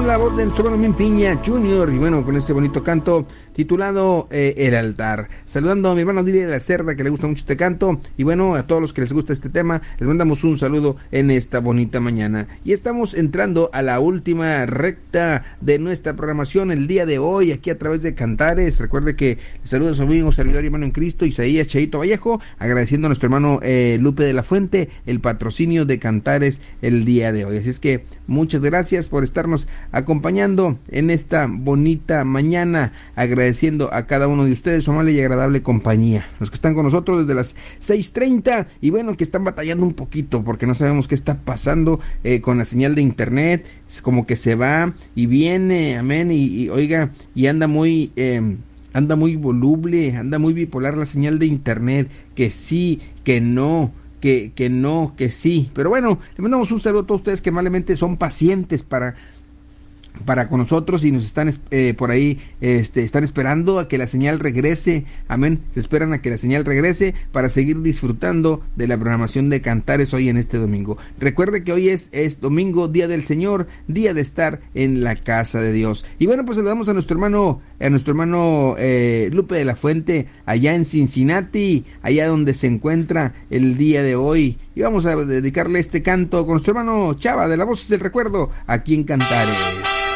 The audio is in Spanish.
la voz del Solomon Piña Jr. Y bueno, con este bonito canto titulado El Altar. Saludando a mi hermano Lidia de la Cerda, que le gusta mucho este canto. Y bueno, a todos los que les gusta este tema, les mandamos un saludo en esta bonita mañana. Y estamos entrando a la última recta de nuestra programación el día de hoy, aquí a través de Cantares. Recuerde que saludos a su amigo, servidor y hermano en Cristo, Isaías Cheito Vallejo, agradeciendo a nuestro hermano Lupe de la Fuente el patrocinio de Cantares el día de hoy. Así es que muchas gracias por estarnos acompañando en esta bonita mañana, agradeciendo a cada uno de ustedes su amable y agradable compañía, los que están con nosotros desde las 6:30 y bueno, que están batallando un poquito porque no sabemos qué está pasando con la señal de internet, es como que se va y viene, amén, y oiga, y anda muy voluble, anda muy bipolar la señal de internet, que sí, que no, que no, que sí. Pero bueno, le mandamos un saludo a todos ustedes que amablemente son pacientes para con nosotros y nos están por ahí están esperando a que la señal regrese, amén, se esperan a que la señal regrese para seguir disfrutando de la programación de Cantares hoy en este domingo. Recuerde que hoy es domingo, día del Señor, día de estar en la casa de Dios. Y bueno, pues saludamos a nuestro hermano Lupe de la Fuente allá en Cincinnati, allá donde se encuentra el día de hoy, y vamos a dedicarle este canto con nuestro hermano Chava de la Voz del Recuerdo aquí en Cantares.